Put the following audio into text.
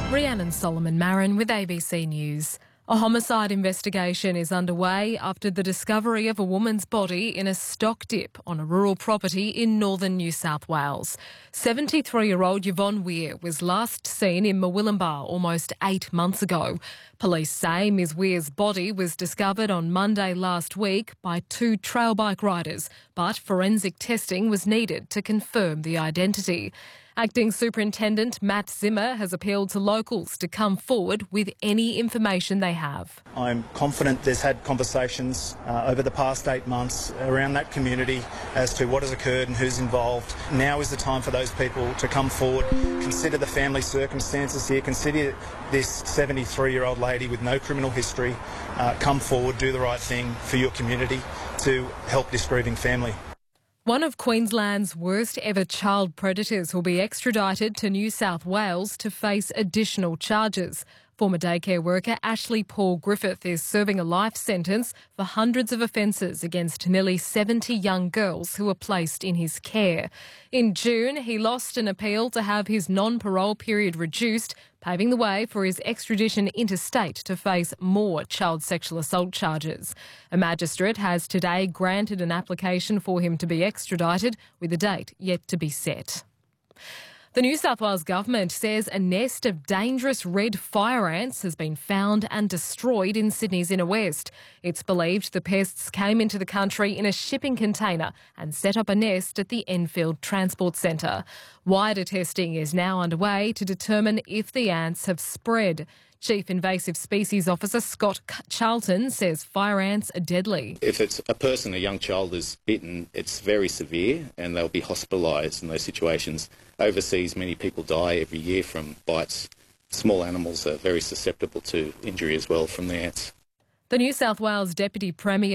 Rhiannon Solomon-Marin with ABC News. A homicide investigation is underway after the discovery of a woman's body in a stock dip on a rural property in northern New South Wales. 73-year-old Yvonne Weir was last seen in Murwillumbah almost 8 months ago. Police say Ms Weir's body was discovered on Monday last week by 2 trail bike riders, but forensic testing was needed to confirm the identity. Acting Superintendent Matt Zimmer has appealed to locals to come forward with any information they have. I'm confident there's had conversations over the past 8 months around that community as to what has occurred and who's involved. Now is the time for those people to come forward, consider the family circumstances here, consider this 73-year-old lady with no criminal history, come forward, do the right thing for your community to help this grieving family. One of Queensland's worst ever child predators will be extradited to New South Wales to face additional charges. Former daycare worker Ashley Paul Griffith is serving a life sentence for hundreds of offences against nearly 70 young girls who were placed in his care. In June, he lost an appeal to have his non-parole period reduced, paving the way for his extradition interstate to face more child sexual assault charges. A magistrate has today granted an application for him to be extradited, with a date yet to be set. The New South Wales Government says a nest of dangerous red fire ants has been found and destroyed in Sydney's inner west. It's believed the pests came into the country in a shipping container and set up a nest at the Enfield Transport Centre. Wider testing is now underway to determine if the ants have spread. Chief Invasive Species Officer Scott Charlton says fire ants are deadly. If it's a person, a young child is bitten, it's very severe and they'll be hospitalised in those situations. Overseas, many people die every year from bites. Small animals are very susceptible to injury as well from the ants. The New South Wales Deputy Premier